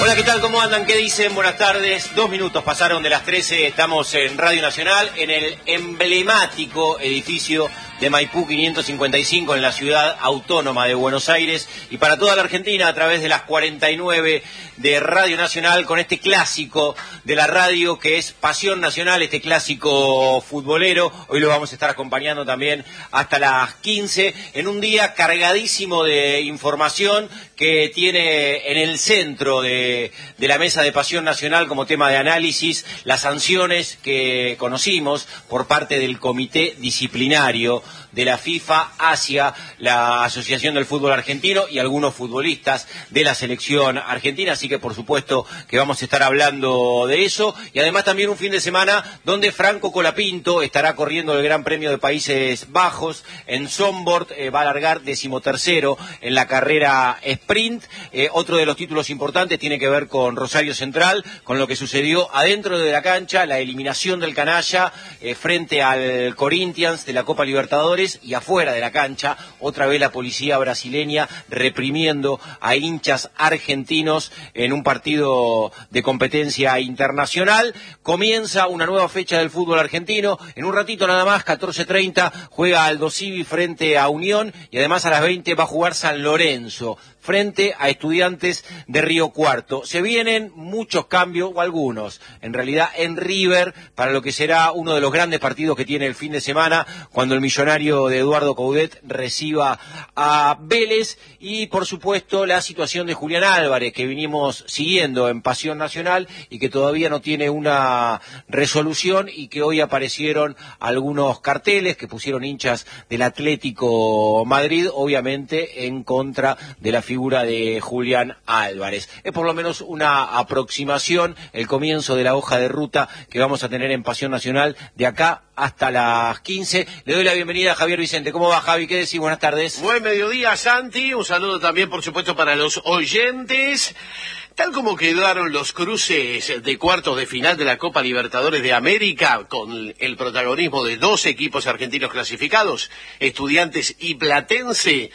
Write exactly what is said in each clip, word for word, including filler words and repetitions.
Hola, ¿qué tal? ¿Cómo andan? ¿Qué dicen? Buenas tardes. Dos minutos pasaron de las trece. Estamos en Radio Nacional, en el emblemático edificio de Maipú quinientos cincuenta y cinco, en la ciudad autónoma de Buenos Aires, y para toda la Argentina a través de las cuarenta y nueve de Radio Nacional, con este clásico de la radio que es Pasión Nacional, este clásico futbolero. Hoy lo vamos a estar acompañando también hasta las quince, en un día cargadísimo de información que tiene en el centro de, de la mesa de Pasión Nacional como tema de análisis las sanciones que conocimos por parte del Comité Disciplinario de la FIFA hacia la Asociación del Fútbol Argentino y algunos futbolistas de la selección argentina, así que por supuesto que vamos a estar hablando de eso, y además también un fin de semana donde Franco Colapinto estará corriendo el Gran Premio de Países Bajos en Zandvoort, eh, va a largar decimotercero en la carrera sprint. Eh, otro de los títulos importantes tiene que ver con Rosario Central, con lo que sucedió adentro de la cancha, la eliminación del canalla eh, frente al Corinthians de la Copa Libertadores, y afuera de la cancha, otra vez la policía brasileña reprimiendo a hinchas argentinos en un partido de competencia internacional. Comienza una nueva fecha del fútbol argentino, en un ratito nada más, catorce treinta, juega Aldo Civi frente a Unión, y además a las veinte va a jugar San Lorenzo frente a Estudiantes de Río Cuarto. Se vienen muchos cambios, o algunos, en realidad, en River, para lo que será uno de los grandes partidos que tiene el fin de semana, cuando el millonario de Eduardo Coudet reciba a Vélez, y por supuesto la situación de Julián Álvarez, que vinimos siguiendo en Pasión Nacional y que todavía no tiene una resolución, y que hoy aparecieron algunos carteles que pusieron hinchas del Atlético Madrid, obviamente en contra de la figura de Julián Álvarez. Es por lo menos una aproximación, el comienzo de la hoja de ruta que vamos a tener en Pasión Nacional de acá hasta las quince. Le doy la bienvenida a Javier Vicente. ¿Cómo va, Javi? ¿Qué decís? Buenas tardes. Buen mediodía, Santi. Un saludo también, por supuesto, para los oyentes. Tal como quedaron los cruces de cuartos de final de la Copa Libertadores de América, con el protagonismo de dos equipos argentinos clasificados, Estudiantes y Platense,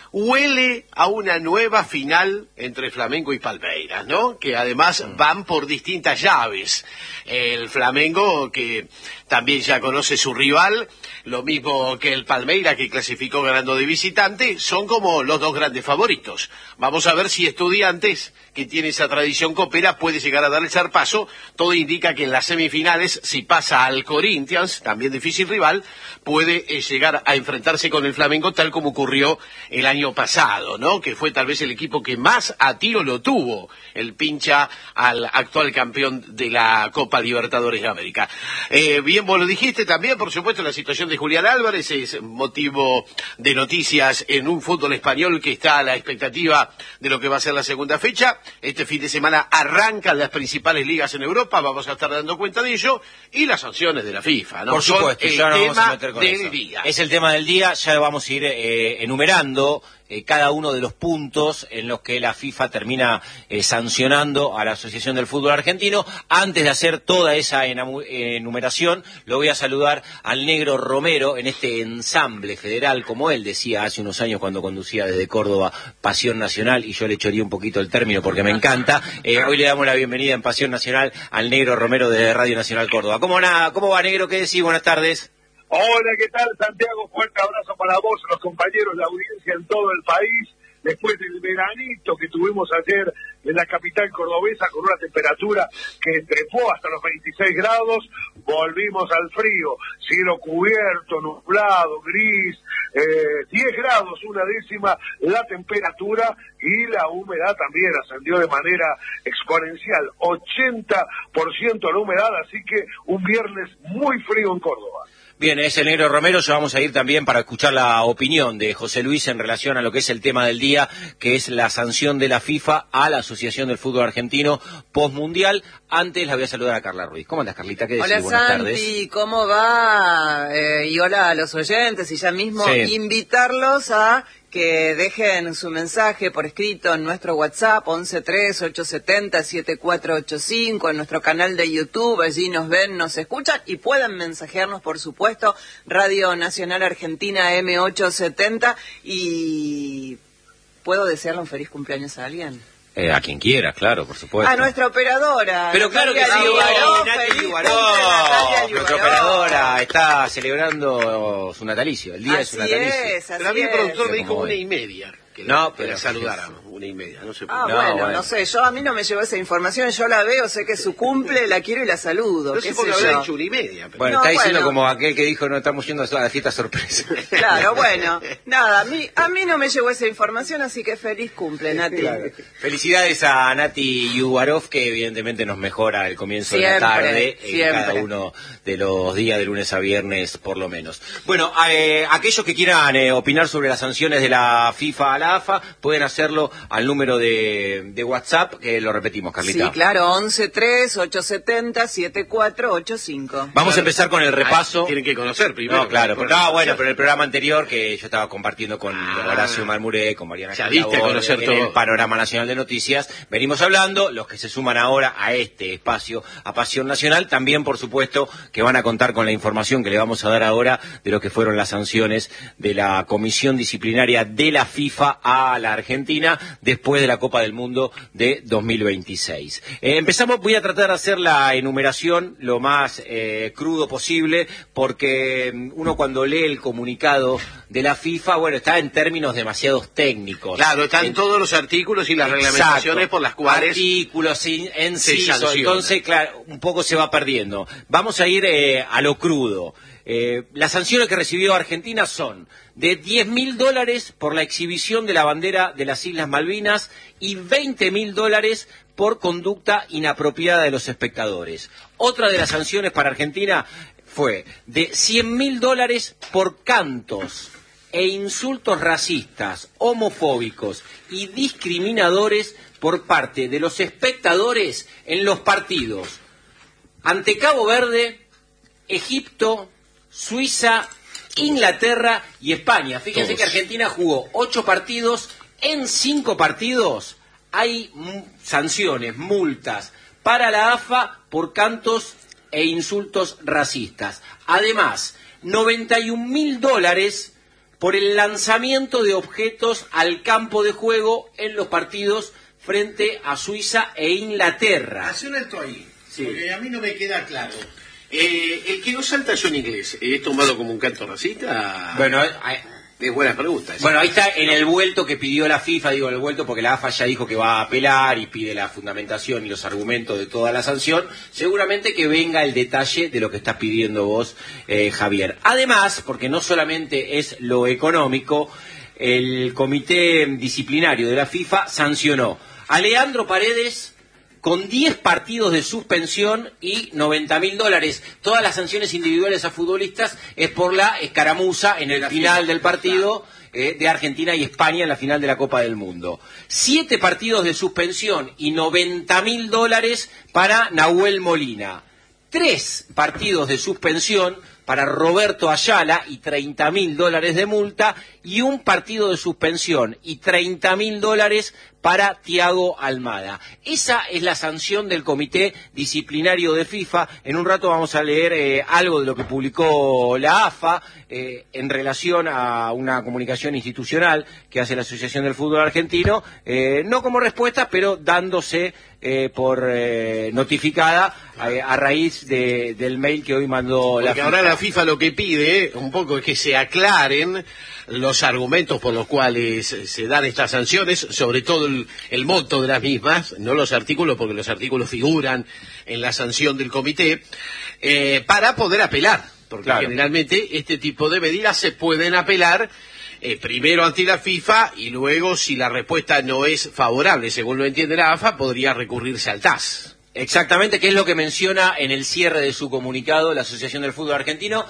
huele a una nueva final entre Flamengo y Palmeiras, ¿no? Que además van por distintas llaves. El Flamengo, que también ya conoce su rival, lo mismo que el Palmeiras, que clasificó ganando de visitante, son como los dos grandes favoritos. Vamos a ver si Estudiantes, que tiene esa tradición copera, puede llegar a dar el zarpazo. Todo indica que en las semifinales, si pasa al Corinthians, también difícil rival, puede eh, llegar a enfrentarse con el Flamengo, tal como ocurrió el año pasado, ¿no? Que fue tal vez el equipo que más a tiro lo tuvo, el pincha al actual campeón de la Copa Libertadores de América. Eh, bien, vos lo dijiste también, por supuesto, la situación de Julián Álvarez es motivo de noticias en un fútbol español que está a la expectativa de lo que va a ser la segunda fecha. Este fin de semana arrancan las principales ligas en Europa, vamos a estar dando cuenta de ello, y las sanciones de la FIFA, ¿no? Por supuesto, Son ya el nos vamos a tema meter con del eso. día. Es el tema del día, ya vamos a ir eh, enumerando eh, cada uno de los puntos en los que la FIFA termina eh, sancionando a la Asociación del Fútbol Argentino. Antes de hacer toda esa enumeración, lo voy a saludar al Negro Romero en este ensamble federal, como él decía hace unos años cuando conducía desde Córdoba Pasión Nacional, y yo le choreé un poquito el término porque me encanta. Eh, hoy le damos la bienvenida en Pasión Nacional al Negro Romero de Radio Nacional Córdoba. ¿Cómo, nada? ¿Cómo va, Negro? ¿Qué decís? Buenas tardes. Hola, ¿qué tal, Santiago? Fuerte abrazo para vos, los compañeros, la audiencia en todo el país. Después del veranito que tuvimos ayer en la capital cordobesa, con una temperatura que trepó hasta los veintiséis grados, volvimos al frío, cielo cubierto, nublado, gris, eh, diez grados, una décima la temperatura, y la humedad también ascendió de manera exponencial, ochenta por ciento la humedad, así que un viernes muy frío en Córdoba. Bien, es el Negro Romero. Ya vamos a ir también para escuchar la opinión de José Luis en relación a lo que es el tema del día, que es la sanción de la FIFA a la Asociación del Fútbol Argentino postmundial. Antes la voy a saludar a Carla Ruiz. ¿Cómo andas, Carlita? ¿Qué decís? Hola, Buenas Santi, tardes. ¿cómo va? Eh, y hola a los oyentes, y ya mismo Sí. invitarlos a que dejen su mensaje por escrito en nuestro WhatsApp once tres ocho siete cero siete cuatro ocho cinco, en nuestro canal de YouTube. Allí nos ven, nos escuchan y pueden mensajearnos, por supuesto, Radio Nacional Argentina eme ochocientos setenta. Y ¿puedo desearle un feliz cumpleaños a alguien? Eh, a quien quiera, claro, por supuesto. A nuestra operadora. Pero claro que sí, Liubaró, Nati feliz Liubaró. cumple, Natalia Nuestra Liubaró. operadora está celebrando su natalicio, el día de su Así natalicio. es, así Pero a mí el es. productor me Pero dijo como una hoy. y media. Que No, la, que pero- la saludáramos, una y media, no sé por Ah, qué. No, bueno, bueno. no sé, yo a mí no me llegó esa información, yo la veo, sé que es su cumple, la quiero y la saludo, No qué sé por qué sé habrá yo. dicho una y media. Pero... Bueno, No, está diciendo bueno. como aquel que dijo, no estamos yendo a la fiesta sorpresa. Claro, bueno, nada, a mí, a mí no me llegó esa información, así que feliz cumple, Nati. Claro. Felicidades a Nati Yubarov, que evidentemente nos mejora el comienzo de Siempre, la tarde en siempre. cada uno de los días, de lunes a viernes, por lo menos. Bueno, eh, aquellos que quieran eh, opinar sobre las sanciones de la FIFA a la A F A, pueden hacerlo al número de, de WhatsApp, que lo repetimos, Carlita. Sí, claro, once tres ocho setenta siete cuatro ocho cinco. Vamos a empezar con el repaso. Ah, tienen que conocer primero. No, claro, pero, Bueno, no, bueno, pero el programa anterior que yo estaba compartiendo con Ah. Horacio Marmuré, con Mariana Ya diste a Calaborde, conocer en todo. el Panorama Nacional de Noticias, venimos hablando, los que se suman ahora a este espacio, a Pasión Nacional, también por supuesto que van a contar con la información que le vamos a dar ahora de lo que fueron las sanciones de la Comisión Disciplinaria de la FIFA a la Argentina después de la Copa del Mundo de dos mil veintiséis. Eh, empezamos, voy a tratar de hacer la enumeración lo más eh, crudo posible, porque mm, uno cuando lee el comunicado de la FIFA, bueno, está en términos demasiado técnicos. Claro, están En- todos los artículos y las Exacto. reglamentaciones por las cuales... Artículos, in- se incisos, sanciona. entonces, claro, un poco se va perdiendo. Vamos a ir eh, a lo crudo. Eh, las sanciones que recibió Argentina son de diez mil dólares por la exhibición de la bandera de las Islas Malvinas y veinte mil dólares por conducta inapropiada de los espectadores. Otra de las sanciones para Argentina fue de cien mil dólares por cantos e insultos racistas, homofóbicos y discriminadores por parte de los espectadores en los partidos ante Cabo Verde, Egipto, Suiza, Inglaterra y España. Fíjense Todos. que Argentina jugó ocho partidos, en cinco partidos hay mm, sanciones, multas para la A F A por cantos e insultos racistas. Además, noventa y un mil dólares por el lanzamiento de objetos al campo de juego en los partidos frente a Suiza e Inglaterra. Hace un alto ahí, Sí. porque a mí no me queda claro. Eh, el que no salta yo en inglés, ¿es tomado como un canto racista? Bueno, hay- Es buena pregunta. esa. Bueno, ahí está en el vuelto que pidió la FIFA, digo el vuelto porque la A F A ya dijo que va a apelar y pide la fundamentación y los argumentos de toda la sanción. Seguramente que venga el detalle de lo que estás pidiendo vos, eh, Javier. Además, porque no solamente es lo económico, el Comité Disciplinario de la FIFA sancionó a Leandro Paredes con diez partidos de suspensión y noventa mil dólares. Todas las sanciones individuales a futbolistas es por la escaramuza en el final del partido eh, de Argentina y España en la final de la Copa del Mundo. Siete partidos de suspensión y noventa mil dólares para Nahuel Molina. Tres partidos de suspensión para Roberto Ayala y treinta mil dólares de multa, y un partido de suspensión y treinta mil dólares para Thiago Almada. Esa es la sanción del Comité Disciplinario de FIFA. En un rato vamos a leer eh, algo de lo que publicó la A F A eh, en relación a una comunicación institucional que hace la Asociación del Fútbol Argentino, eh, no como respuesta, pero dándose eh, por eh, notificada eh, a raíz de, del mail que hoy mandó la Porque FIFA. ahora la FIFA lo que pide un poco es que se aclaren los argumentos por los cuales se dan estas sanciones, sobre todo el, el monto de las mismas, no los artículos, porque los artículos figuran en la sanción del comité, eh, para poder apelar, porque Claro. generalmente este tipo de medidas se pueden apelar eh, primero ante la FIFA y luego, si la respuesta no es favorable, según lo entiende la A F A, podría recurrirse al T A S. Exactamente, que es lo que menciona en el cierre de su comunicado la Asociación del Fútbol Argentino.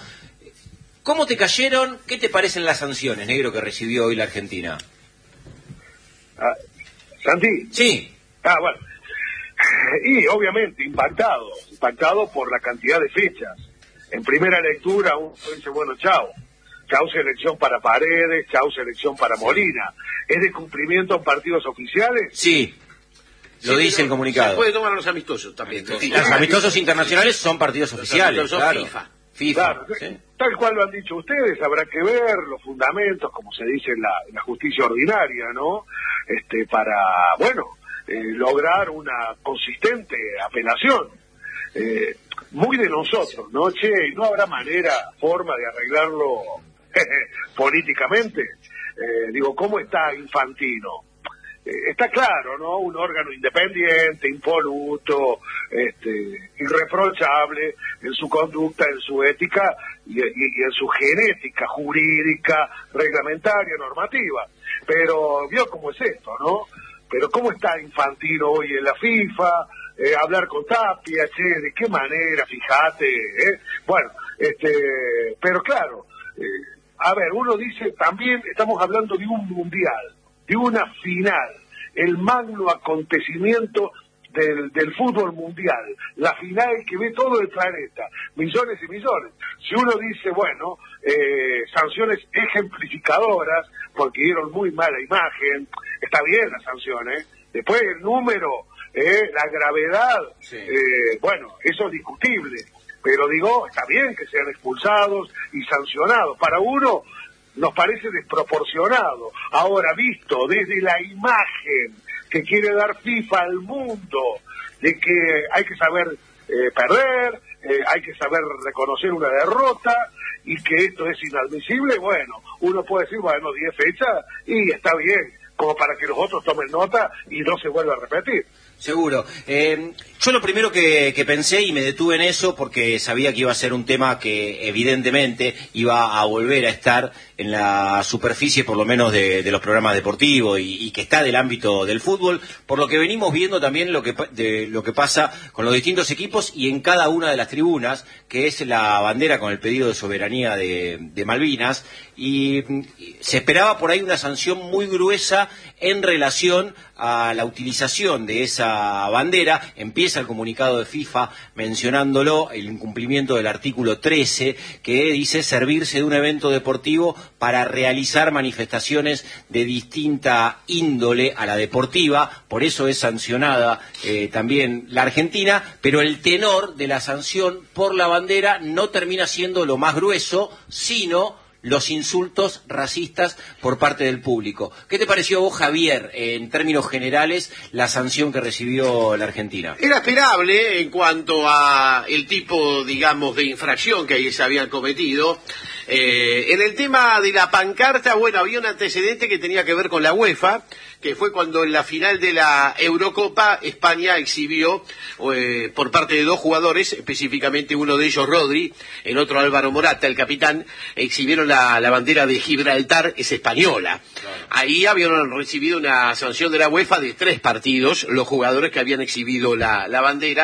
¿Cómo te cayeron? ¿Qué te parecen las sanciones, negro, que recibió hoy la Argentina? Ah, Santi. Sí. Ah, bueno. Y obviamente impactado, impactado por la cantidad de fechas. En primera lectura uno dice, bueno, chao. Chao selección para Paredes, chao selección para Molina. ¿Es de cumplimiento en partidos oficiales? Sí, lo Sí, dice pero el comunicado. Se puede tomar los amistosos también. Los amistosos internacionales son partidos oficiales, amistosos claro. FIFA. FIFA, Claro, ¿sí? tal cual lo han dicho ustedes, habrá que ver los fundamentos, como se dice en la, en la justicia ordinaria, ¿no? Este, para, bueno, eh, lograr una consistente apelación. Eh, muy de nosotros, ¿no? Che, ¿no habrá manera, forma de arreglarlo políticamente? Eh, digo, ¿cómo está Infantino? Eh, está claro, ¿no? Un órgano independiente, impoluto, este, irreprochable en su conducta, en su ética y, y, y en su genética jurídica, reglamentaria, normativa. Pero vio cómo es esto, ¿no? Pero ¿cómo está Infantino hoy en la FIFA? Eh, hablar con Tapia, che, ¿de qué manera? Fíjate, ¿eh? Bueno, este, pero claro, eh, a ver, uno dice, también estamos hablando de un mundial, de una final, el magno acontecimiento del, del fútbol mundial, la final que ve todo el planeta, millones y millones. Si uno dice, bueno, eh, sanciones ejemplificadoras, porque dieron muy mala imagen, está bien las sanciones, después el número, eh, la gravedad, sí. eh, bueno, eso es discutible, pero digo, está bien que sean expulsados y sancionados. Para uno nos parece desproporcionado. Ahora, visto desde la imagen que quiere dar FIFA al mundo, de que hay que saber eh, perder, eh, hay que saber reconocer una derrota, y que esto es inadmisible, bueno, uno puede decir, bueno, diez fechas, y está bien, como para que los otros tomen nota y no se vuelva a repetir. Seguro. Eh, yo lo primero que, que pensé, y me detuve en eso, porque sabía que iba a ser un tema que evidentemente iba a volver a estar en la superficie, por lo menos de, de los programas deportivos, y, y que está del ámbito del fútbol, por lo que venimos viendo también lo que, de, lo que pasa con los distintos equipos y en cada una de las tribunas, que es la bandera con el pedido de soberanía de, de Malvinas, y, y se esperaba por ahí una sanción muy gruesa en relación a la utilización de esa bandera. Empieza el comunicado de FIFA mencionándolo, el incumplimiento del artículo trece, que dice servirse de un evento deportivo para realizar manifestaciones de distinta índole a la deportiva. Por eso es sancionada eh, también la Argentina, pero el tenor de la sanción por la bandera no termina siendo lo más grueso, sino los insultos racistas por parte del público. ¿Qué te pareció a vos, Javier, en términos generales, la sanción que recibió la Argentina? Era esperable en cuanto a el tipo, digamos, de infracción que ahí se habían cometido. Eh, en el tema de la pancarta, bueno, había un antecedente que tenía que ver con la UEFA, que fue cuando en la final de la Eurocopa España exhibió eh, por parte de dos jugadores, específicamente uno de ellos Rodri, el otro Álvaro Morata, el capitán, exhibieron la, la bandera de Gibraltar, es española. Claro. Ahí habían recibido una sanción de la UEFA de tres partidos, los jugadores que habían exhibido la, la bandera.